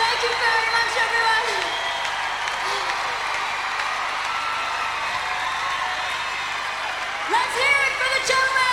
Thank you very much, everyone. Let's hear it for the gentleman.